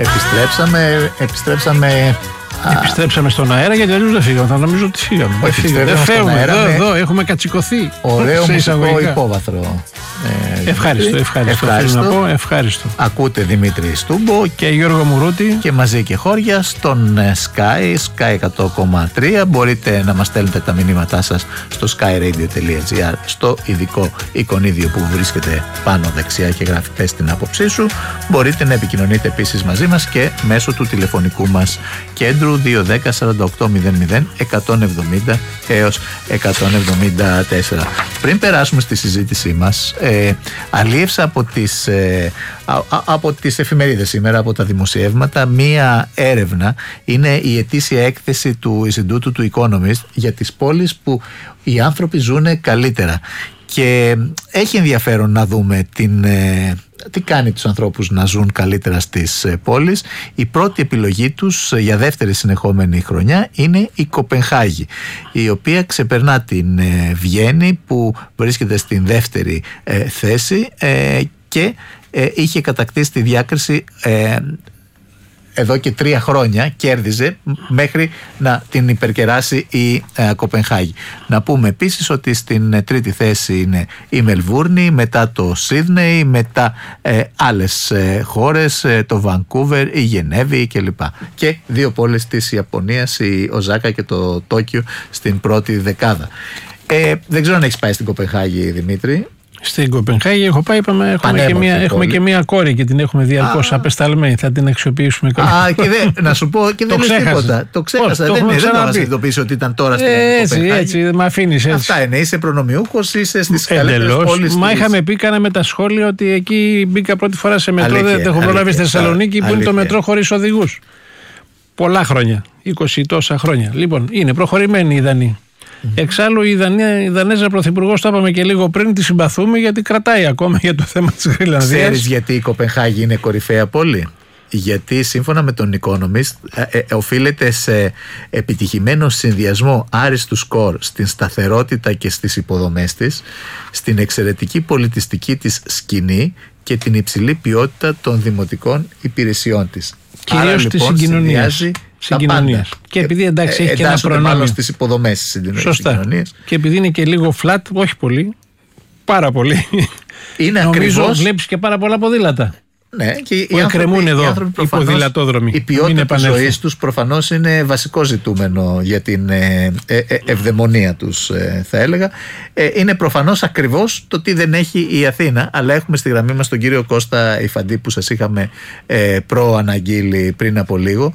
Επιστρέψαμε στον αέρα, γιατί αλλιώς δεν φύγαμε. Θα νομίζω ότι φύγαμε. Δεν φεύγουμε. Εδώ έχουμε κατσικωθεί. Ωραίο μουσικό υπόβαθρο. Ευχάριστο. Ακούτε Δημήτρη Στούμπο και Γιώργο Μουρούτη και μαζί και χώρια στον Sky 100,3. Μπορείτε να μας στέλνετε τα μηνύματά σας στο skyradio.gr, στο ειδικό εικονίδιο που βρίσκεται πάνω δεξιά και γράφει «Πες την άποψή σου». Μπορείτε να επικοινωνείτε επίσης μαζί μας και μέσω του τηλεφωνικού μας κέντρου 210 48 00 170 έως 174. Πριν περάσουμε στη συζήτησή μας, αλίευσα από τις εφημερίδες σήμερα, από τα δημοσιεύματα, μία έρευνα. Είναι η ετήσια έκθεση του Ινστιτούτου του Economist για τις πόλεις που οι άνθρωποι ζουν καλύτερα. Και έχει ενδιαφέρον να δούμε τι κάνει τους ανθρώπους να ζουν καλύτερα στις πόλεις. Η πρώτη επιλογή τους για δεύτερη συνεχόμενη χρονιά είναι η Κοπενχάγη, η οποία ξεπερνά την Βιέννη που βρίσκεται στην δεύτερη θέση και είχε κατακτήσει τη διάκριση εδώ και 3 χρόνια, κέρδιζε μέχρι να την υπερκεράσει η Κοπενχάγη. Να πούμε επίσης ότι στην τρίτη θέση είναι η Μελβούρνη, μετά το Σίδνεϊ, μετά άλλες χώρες, το Βανκούβερ, η Γενέβη κλπ. Και 2 πόλεις της Ιαπωνίας, η Οζάκα και το Τόκιο, στην πρώτη δεκάδα. Δεν ξέρω αν έχεις πάει στην Κοπενχάγη, Δημήτρη. Στην Κοπενχάγη έχω πάει, έχουμε και μία κόρη και την έχουμε διαρκώς απεσταλμένη. Θα την αξιοποιήσουμε να σου πω και δεν λες τίποτα. Το ξέχασα. Δεν το μας ειδοποιήσει ότι ήταν τώρα στην Κοπενχάγη. Έτσι, με αφήνεις έτσι. Αυτά είναι. Είσαι προνομιούχος, είσαι στις καλύτερες πόλεις. Μα είχαμε πει, κάναμε τα σχόλια ότι εκεί μπήκα πρώτη φορά σε μετρό. Δεν έχω προλάβει στη Θεσσαλονίκη που είναι το μετρό χωρίς οδηγούς. Πολλά χρόνια. 20 τόσα χρόνια. Λοιπόν, είναι προχωρημένοι οι Δανείοι. Εξάλλου η Δανέζα Πρωθυπουργός, το είπαμε και λίγο πριν, τη συμπαθούμε γιατί κρατάει ακόμα για το θέμα της Γρυλανδίας. Ξέρεις γιατί η Κοπενχάγη είναι κορυφαία πόλη? Γιατί σύμφωνα με τον Economist οφείλεται σε επιτυχημένο συνδυασμό άριστου σκορ στην σταθερότητα και στις υποδομές της, στην εξαιρετική πολιτιστική της σκηνή και την υψηλή ποιότητα των δημοτικών υπηρεσιών της. Κυρίως τη συγκοινωνίας. Και επειδή εντάξει έχει και ένα προνόμιο στις υποδομές της συγκοινωνίας. Και επειδή είναι και λίγο flat, όχι πολύ, πάρα πολύ. Είναι νομίζω βλέπεις και πάρα πολλά ποδήλατα. Ναι, και που εκκρεμούν εδώ οι ποδηλατόδρομοι. Η ποιότητα της ζωής τους προφανώς είναι βασικό ζητούμενο για την ευδαιμονία τους, θα έλεγα. Είναι προφανώς ακριβώς το τι δεν έχει η Αθήνα, αλλά έχουμε στη γραμμή μας τον κύριο Κώστα Ιφαντή που σας είχαμε προαναγγείλει πριν από λίγο.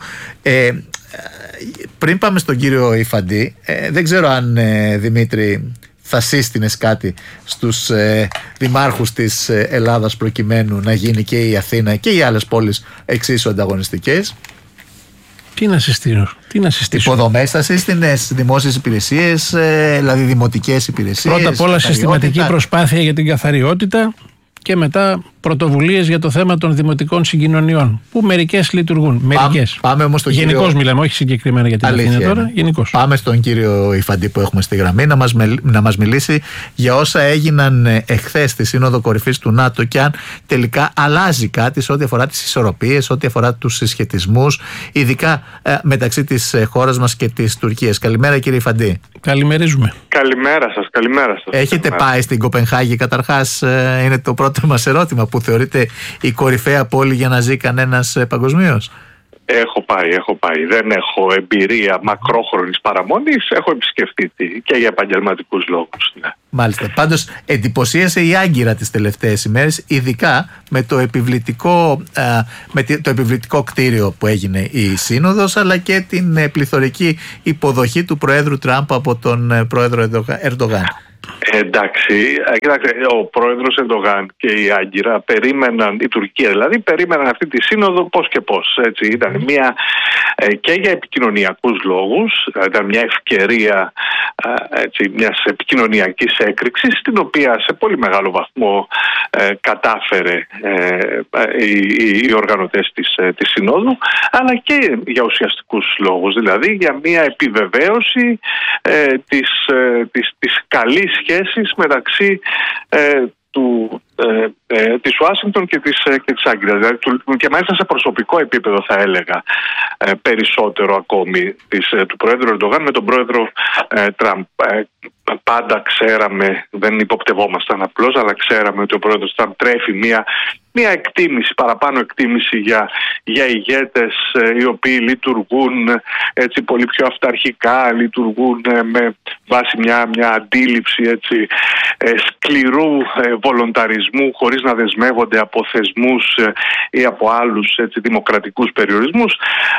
Πριν πάμε στον κύριο Ιφαντή, δεν ξέρω αν Δημήτρη θα σύστηνες κάτι στους δημάρχους της Ελλάδας προκειμένου να γίνει και η Αθήνα και οι άλλες πόλεις εξίσου ανταγωνιστικές? Τι να συστήσω? Υποδομές θα σύστηνες, δημόσιες υπηρεσίες, δηλαδή δημοτικές υπηρεσίες? Πρώτα απ' όλα συστηματική προσπάθεια για την καθαριότητα και μετά πρωτοβουλίες για το θέμα των δημοτικών συγκοινωνιών, που μερικές λειτουργούν. Μερικές. Πάμε όμως στον γενικώς κύριο... μιλάμε, όχι συγκεκριμένα για την Αθήνα τώρα. Γενικώς. Πάμε στον κύριο Ιφαντή που έχουμε στη γραμμή να μας μιλήσει για όσα έγιναν εχθές στη Σύνοδο Κορυφής του ΝΑΤΟ και αν τελικά αλλάζει κάτι σε ό,τι αφορά τις ισορροπίες, ό,τι αφορά τους συσχετισμούς, ειδικά μεταξύ της χώρας μας και της Τουρκίας. Καλημέρα κύριε Ιφαντή. Καλημερίζουμε. Καλημέρα σας. Έχετε πάει στην Κοπενχάγη καταρχάς? Είναι το πρώτο μας ερώτημα, που θεωρείται η κορυφαία πόλη για να ζει κανένας παγκοσμίως. Έχω πάει. Δεν έχω εμπειρία μακρόχρονης παραμονής. Έχω επισκεφτεί και για επαγγελματικούς λόγους. Ναι. Μάλιστα. Πάντως εντυπωσίασε η Άγκυρα τις τελευταίες ημέρες, ειδικά με το επιβλητικό κτίριο που έγινε η Σύνοδος, αλλά και την πληθωρική υποδοχή του Προέδρου Τραμπ από τον Πρόεδρο Ερντογάν. Εντάξει, κοιτάξτε, ο πρόεδρος Ερντογάν και η Άγκυρα περίμεναν, η Τουρκία δηλαδή, περίμεναν αυτή τη σύνοδο πώς και πώς. Έτσι, ήταν μια και για επικοινωνιακούς λόγους, ήταν μια ευκαιρία μιας επικοινωνιακής έκρηξης, την οποία σε πολύ μεγάλο βαθμό κατάφερε οι οργανωτές της Συνόδου, αλλά και για ουσιαστικούς λόγους, δηλαδή για μια επιβεβαίωση της καλής σχέσης μεταξύ της Ουάσιγκτον και της Άγκυρας. Δηλαδή, και μάλιστα σε προσωπικό επίπεδο θα έλεγα περισσότερο ακόμη του Προέδρου Ερντογάν με τον Πρόεδρο Τραμπ. Πάντα ξέραμε, δεν υποπτευόμασταν απλώς, αλλά ξέραμε ότι ο Πρόεδρος Τραμπ τρέφει μια εκτίμηση, παραπάνω εκτίμηση για ηγέτες οι οποίοι λειτουργούν έτσι πολύ πιο αυταρχικά, λειτουργούν με βάση μια αντίληψη έτσι, σκληρού βολονταρισμού χωρίς να δεσμεύονται από θεσμούς ή από άλλους έτσι, δημοκρατικούς περιορισμούς.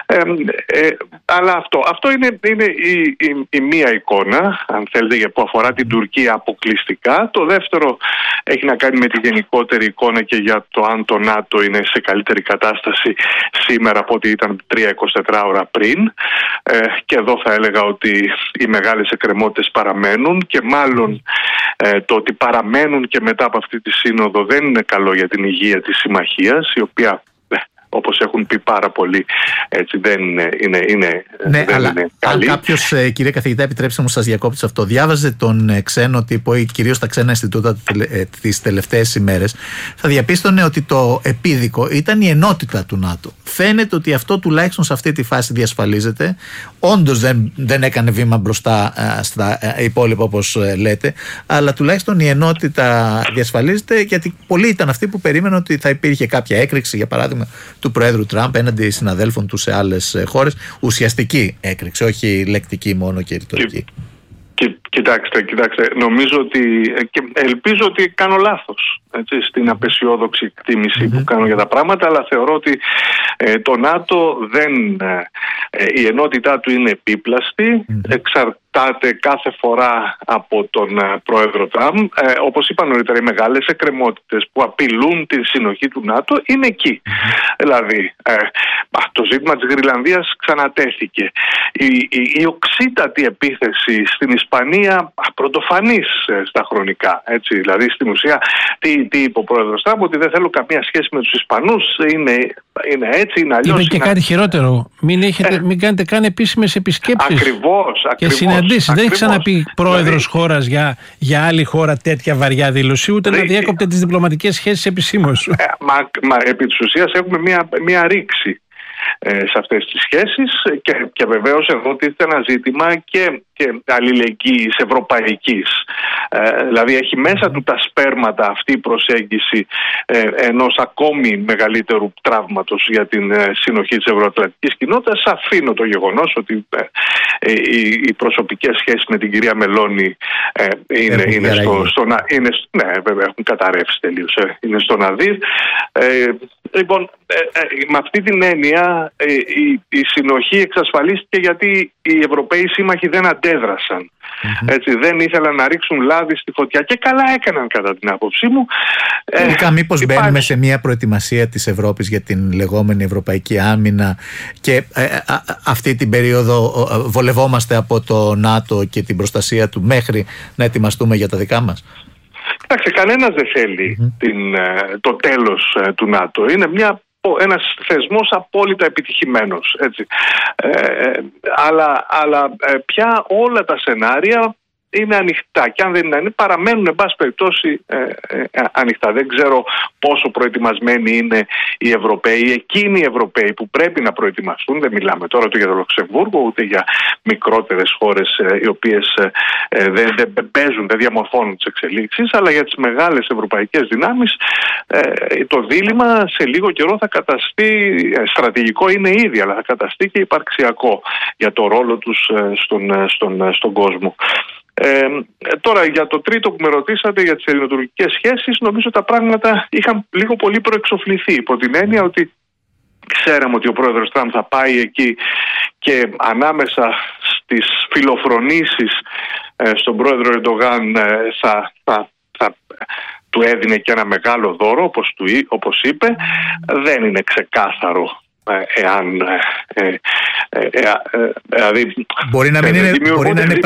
Αλλά αυτό είναι η μία εικόνα, αν θέλετε, που αφορά την Τουρκία αποκλειστικά. Το δεύτερο έχει να κάνει με τη γενικότερη εικόνα και για το αν το ΝΑΤΟ είναι σε καλύτερη κατάσταση σήμερα από ό,τι ήταν 3-24 ώρα πριν. Και εδώ θα έλεγα ότι οι μεγάλες εκκρεμότητες παραμένουν και μάλλον το ότι παραμένουν και μετά από αυτή τη σύνοδο δεν είναι καλό για την υγεία της συμμαχίας, η οποία όπως έχουν πει πάρα πολλοί, έτσι δεν είναι καλή. Αν κάποιος, κύριε καθηγητά, επιτρέψτε μου σας διακόπτω αυτό, διάβαζε τον ξένο τύπο ή κυρίως τα ξένα Ινστιτούτα τις τελευταίες ημέρες, θα διαπίστωνε ότι το επίδικο ήταν η ενότητα του ΝΑΤΟ. Φαίνεται ότι αυτό τουλάχιστον σε αυτή τη φάση διασφαλίζεται. Όντως δεν έκανε βήμα μπροστά στα υπόλοιπα όπως λέτε, αλλά τουλάχιστον η ενότητα διασφαλίζεται, γιατί πολλοί ήταν αυτοί που περίμεναν ότι θα υπήρχε κάποια έκρηξη, για παράδειγμα του Προέδρου Τραμπ έναντι συναδέλφων του σε άλλες χώρες, ουσιαστική έκρηξη, όχι λεκτική μόνο και ρητορική. Κοιτάξτε, νομίζω ότι και ελπίζω ότι κάνω λάθος στην απεσιόδοξη εκτίμηση που κάνω για τα πράγματα, αλλά θεωρώ ότι το ΝΑΤΟ η ενότητά του είναι επίπλαστη, εξαρτάται κάθε φορά από τον Πρόεδρο Τραμπ. Όπως είπα νωρίτερα, οι μεγάλες εκκρεμότητες που απειλούν τη συνοχή του ΝΑΤΟ είναι εκεί. Δηλαδή, το ζήτημα της Γροιλανδίας ξανατέθηκε. Η οξύτατη επίθεση στην Ισπανία πρωτοφανής στα χρονικά. Έτσι. Δηλαδή, στην ουσία, τι είπε ο Πρόεδρος Τραμπ, ότι δεν θέλω καμία σχέση με τους Ισπανούς, είναι έτσι, είναι αλλιώς. Είπε και κάτι χειρότερο. Μην κάνετε καν επίσημες επισκέψεις. Ακριβώς. Και συναντήσεις. Δεν έχει ξαναπεί πρόεδρος χώρας για άλλη χώρα τέτοια βαριά δήλωση, ούτε να διέκοπτε τις διπλωματικές σχέσεις επισήμως. Επί της ουσίας έχουμε μια ρήξη σε αυτές τις σχέσεις και βεβαίως εδώ τίθεται ένα ζήτημα και αλληλεγγύης ευρωπαϊκής. Δηλαδή έχει μέσα του τα σπέρματα αυτή η προσέγγιση ενός ακόμη μεγαλύτερου τραύματος για την συνοχή της ευρωατλαντικής κοινότητας. Αφήνω το γεγονός ότι οι προσωπικές σχέσεις με την κυρία Μελώνη βέβαια έχουν καταρρεύσει τελείως. Είναι στον Αδύρ. Λοιπόν, με αυτή την έννοια η συνοχή εξασφαλίστηκε γιατί οι Ευρωπαίοι σύμμαχοι δεν αντέδρασαν. Έτσι, δεν ήθελαν να ρίξουν λάδι στη φωτιά και καλά έκαναν κατά την άποψή μου. Μήπως μπαίνουμε σε μια προετοιμασία της Ευρώπης για την λεγόμενη ευρωπαϊκή άμυνα και αυτή την περίοδο βολευόμαστε από το ΝΑΤΟ και την προστασία του μέχρι να ετοιμαστούμε για τα δικά μας? Κοιτάξτε, κανένας δεν θέλει το τέλος του ΝΑΤΟ. Είναι ένας θεσμός απόλυτα επιτυχημένος. Έτσι. Αλλά πια όλα τα σενάρια είναι ανοιχτά και αν δεν είναι παραμένουν εν πάση περιπτώσει ανοιχτά. Δεν ξέρω πόσο προετοιμασμένοι είναι οι Ευρωπαίοι, εκείνοι οι Ευρωπαίοι που πρέπει να προετοιμαστούν. Δεν μιλάμε τώρα ούτε για το Λουξεμβούργο ούτε για μικρότερες χώρες οι οποίες δεν παίζουν, δεν διαμορφώνουν τις εξελίξεις, αλλά για τις μεγάλες ευρωπαϊκές δυνάμεις το δίλημμα σε λίγο καιρό θα καταστεί στρατηγικό, είναι ήδη, αλλά θα καταστεί και υπαρξιακό για το ρόλο τους στον κόσμο. Τώρα για το τρίτο που με ρωτήσατε για τις ελληνοτουρκικές σχέσεις, νομίζω τα πράγματα είχαν λίγο πολύ προεξοφληθεί υπό την έννοια ότι ξέραμε ότι ο πρόεδρος Τραμπ θα πάει εκεί και ανάμεσα στις φιλοφρονήσεις στον πρόεδρο Ερντογάν θα του έδινε και ένα μεγάλο δώρο όπως είπε. Δεν είναι ξεκάθαρο εάν δηλαδή μπορεί να μην είναι